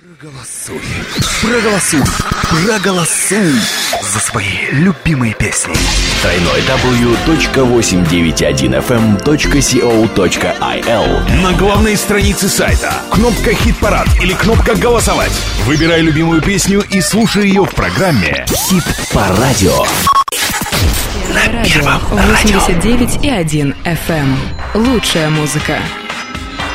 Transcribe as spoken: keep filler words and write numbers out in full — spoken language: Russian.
Проголосуй, проголосуй, проголосуй за свои любимые песни. дабл ю дабл ю дабл ю точка восемьсот девяносто один эф эм точка си о точка ай эл. На главной странице сайта кнопка «Хит-парад» или кнопка «Голосовать». Выбирай любимую песню и слушай ее в программе «Хит по радио». На первом радио восемьдесят девять и один эф эм. Лучшая музыка.